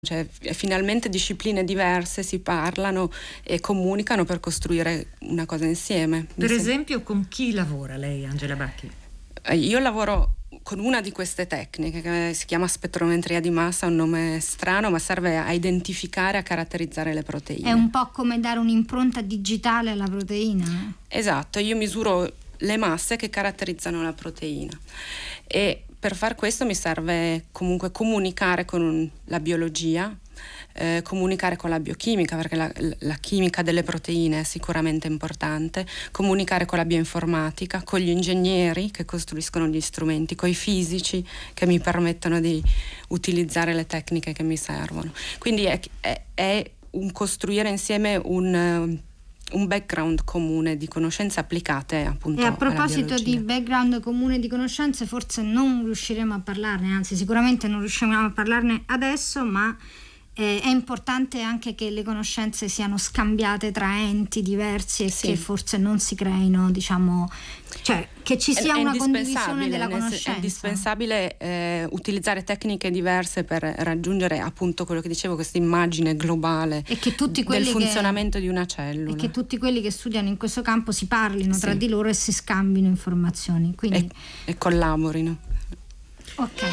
Cioè, finalmente discipline diverse si parlano e comunicano per costruire una cosa insieme. Per esempio, con chi lavora lei, Angela Bacchi? Io lavoro con una di queste tecniche che si chiama spettrometria di massa, un nome strano, ma serve a identificare, a caratterizzare le proteine. È un po' come dare un'impronta digitale alla proteina. Esatto, io misuro le masse che caratterizzano la proteina e per far questo mi serve comunque comunicare con la biologia, comunicare con la biochimica, perché la chimica delle proteine è sicuramente importante, comunicare con la bioinformatica, con gli ingegneri che costruiscono gli strumenti, con i fisici che mi permettono di utilizzare le tecniche che mi servono. Quindi è un costruire insieme un background comune di conoscenze applicate appunto e a alla proposito biologia. di background comune di conoscenze, forse non riusciremo a parlarne, anzi sicuramente non riusciremo a parlarne adesso, ma è importante anche che le conoscenze siano scambiate tra enti diversi e che forse non si creino, diciamo, cioè che ci sia una condivisione della conoscenza. È indispensabile utilizzare tecniche diverse per raggiungere appunto quello che dicevo, questa immagine globale e che tutti quelli del funzionamento di una cellula. E che tutti quelli che studiano in questo campo si parlino tra di loro e si scambino informazioni. Quindi e collaborino. Ok.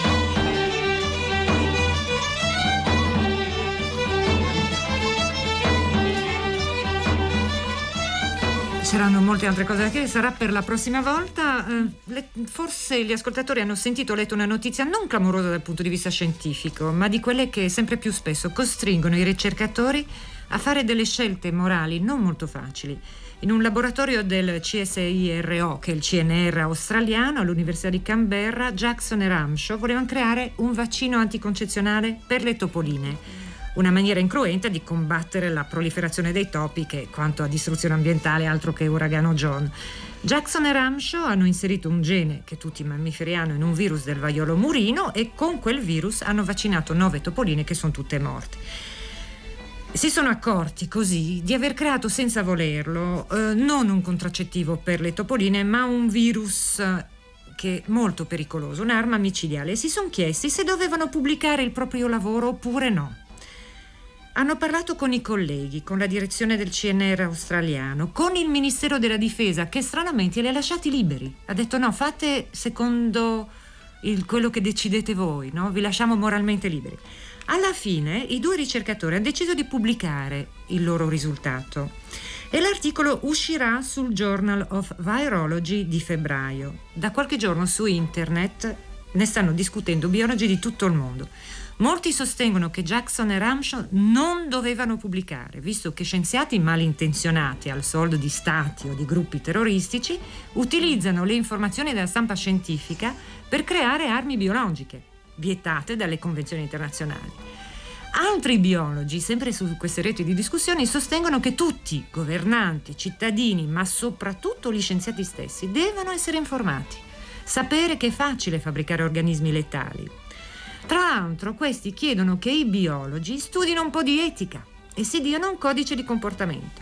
C'erano molte altre cose che sarà per la prossima volta. Forse gli ascoltatori hanno sentito o letto una notizia non clamorosa dal punto di vista scientifico, ma di quelle che sempre più spesso costringono i ricercatori a fare delle scelte morali non molto facili. In un laboratorio del CSIRO, che è il CNR australiano, all'Università di Canberra, Jackson e Ramshaw volevano creare un vaccino anticoncezionale per le topoline. Una maniera incruenta di combattere la proliferazione dei topi, che quanto a distruzione ambientale altro che uragano John. Jackson e Ramshaw hanno inserito un gene che tutti i mammiferi hanno in un virus del vaiolo murino e con quel virus hanno vaccinato 9 topoline che sono tutte morte. Si sono accorti così di aver creato senza volerlo non un contraccettivo per le topoline, ma un virus che è molto pericoloso, un'arma micidiale, e si sono chiesti se dovevano pubblicare il proprio lavoro oppure no. Hanno parlato con i colleghi, con la direzione del CNR australiano, con il Ministero della Difesa, che stranamente li ha lasciati liberi. Ha detto no, fate secondo quello che decidete voi, no? Vi lasciamo moralmente liberi. Alla fine i 2 ricercatori hanno deciso di pubblicare il loro risultato e l'articolo uscirà sul Journal of Virology di febbraio. Da qualche giorno su internet ne stanno discutendo biologi di tutto il mondo. Molti sostengono che Jackson e Ramshaw non dovevano pubblicare, visto che scienziati malintenzionati al soldo di stati o di gruppi terroristici utilizzano le informazioni della stampa scientifica per creare armi biologiche, vietate dalle convenzioni internazionali. Altri biologi, sempre su queste reti di discussioni, sostengono che tutti, governanti, cittadini, ma soprattutto gli scienziati stessi, devono essere informati, sapere che è facile fabbricare organismi letali. Tra l'altro, questi chiedono che i biologi studino un po' di etica e si diano un codice di comportamento.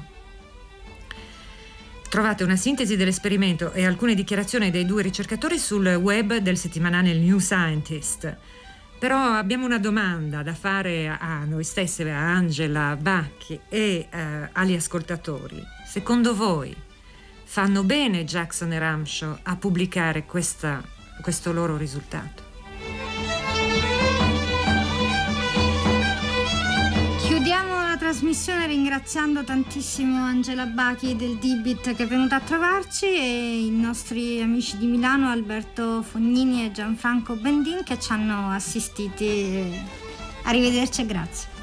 Trovate una sintesi dell'esperimento e alcune dichiarazioni dei 2 ricercatori sul web del settimanale New Scientist. Però abbiamo una domanda da fare a noi stesse, a Angela Bacchi e agli ascoltatori. Secondo voi fanno bene Jackson e Ramshaw a pubblicare questo loro risultato? Chiudiamo la trasmissione ringraziando tantissimo Angela Bacchi del DBIT che è venuta a trovarci e i nostri amici di Milano Alberto Fognini e Gianfranco Bendin che ci hanno assistiti. Arrivederci e grazie.